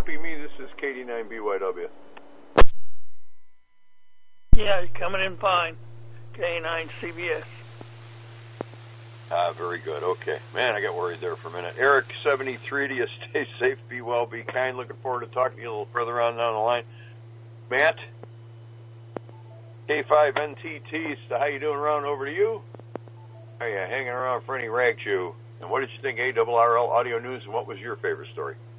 Copy me. This is KD9BYW. Yeah, you're coming in fine. K9CBS. Very good. Okay. Man, I got worried there for a minute. Eric, 73 to you. Stay safe, be well, be kind. Looking forward to talking to you a little further on down the line. Matt, K5NTT, so how you doing around? Over to you. Are you hanging around for any rag shoe? And what did you think ARRL Audio News, and what was your favorite story?